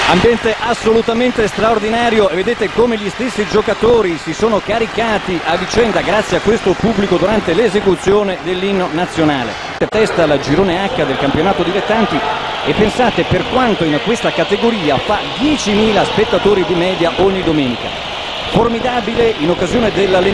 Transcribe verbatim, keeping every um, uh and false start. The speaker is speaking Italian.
Ambiente assolutamente straordinario e vedete come gli stessi giocatori si sono caricati a vicenda grazie a questo pubblico durante l'esecuzione dell'inno nazionale. Testa la girone H del campionato dilettanti e pensate per quanto in questa categoria fa diecimila spettatori di media ogni domenica. Formidabile in occasione dell'allenamento.